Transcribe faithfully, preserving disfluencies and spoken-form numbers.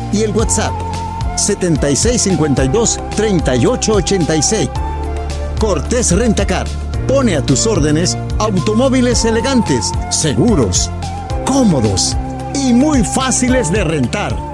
y el WhatsApp setenta y seis cincuenta y dos, treinta y ocho ochenta y seis. Cortés Rentacar pone a tus órdenes automóviles elegantes, seguros, cómodos y muy fáciles de rentar.